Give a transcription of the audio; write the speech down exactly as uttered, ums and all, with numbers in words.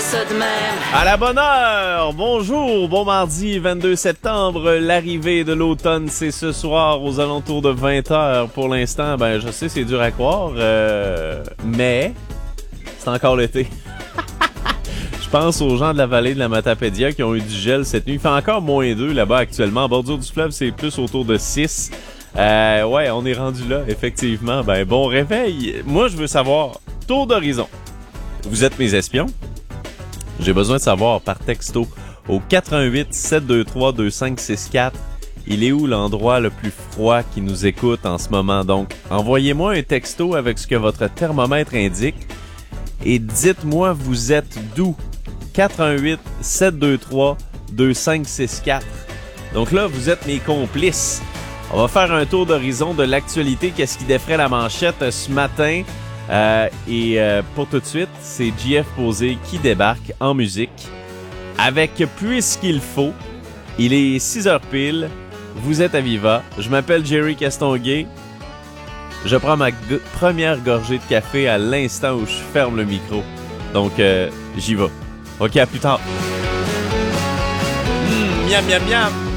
ça de même. À la bonne heure! Bonjour, bon mardi vingt-deux septembre, l'arrivée de l'automne, c'est ce soir aux alentours de vingt heures. Pour l'instant, ben je sais, c'est dur à croire, euh, mais c'est encore l'été. Je pense aux gens de la vallée de la Matapédia qui ont eu du gel cette nuit. Il fait encore moins deux là-bas actuellement. En bordure du fleuve, c'est plus autour de six. Euh, ouais, on est rendu là, effectivement. Ben, bon réveil. Moi, je veux savoir, tour d'horizon. Vous êtes mes espions? J'ai besoin de savoir par texto au quatre un huit sept deux trois deux cinq six quatre. Il est où l'endroit le plus froid qui nous écoute en ce moment? Donc, envoyez-moi un texto avec ce que votre thermomètre indique et dites-moi vous êtes d'où? quatre un huit sept deux trois deux cinq six quatre. Donc là, vous êtes mes complices. On va faire un tour d'horizon de l'actualité. Qu'est-ce qui défraie la manchette ce matin? Euh, et euh, pour tout de suite, c'est J F Posé qui débarque en musique avec Puisqu'il faut. Il est six heures pile. Vous êtes à Viva. Je m'appelle Jerry Castonguay. Je prends ma g- première gorgée de café à l'instant où je ferme le micro. Donc, euh, j'y vais. OK, à plus tard. Mmh, miam, miam, miam.